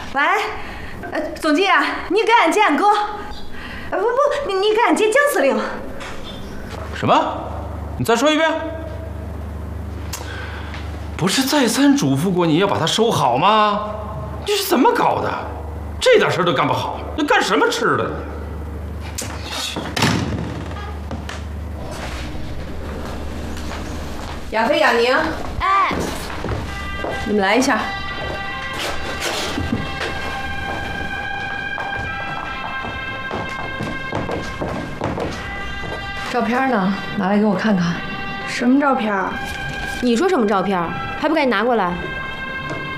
喂，总机啊，你给俺接俺哥。不，你给俺接江司令。 什么？你再说一遍。不是再三嘱咐过你要把它收好吗？你是怎么搞的？这点事都干不好，你干什么吃的？ 亚飞、亚宁， 哎， 你们来一下。照片呢？拿来给我看看。 什么照片？ 你说什么照片？还不赶紧拿过来！